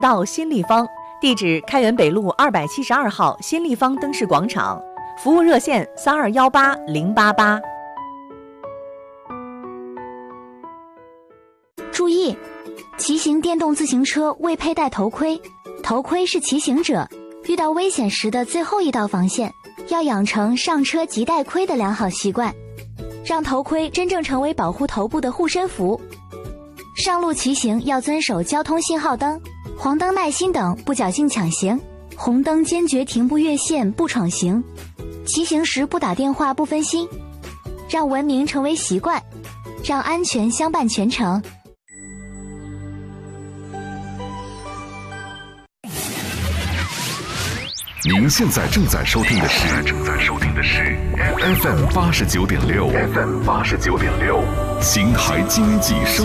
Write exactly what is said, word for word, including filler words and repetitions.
到新立方，地址开元北路二百七十二号新立方灯饰广场，服务热线三二幺八零八八。 注意，骑行电动自行车未佩戴头盔，头盔是骑行者遇到危险时的最后一道防线，要养成上车即戴盔的良好习惯，让头盔真正成为保护头部的护身符。上路骑行要遵守交通信号灯，黄灯耐心等，不侥幸抢行；红灯坚决停不越线，不闯行。骑行时不打电话，不分心，让文明成为习惯，让安全相伴全程。 您现在正在收听的是正在收听的是 F M 八十九点六 F M 八十九点六，邢台经济生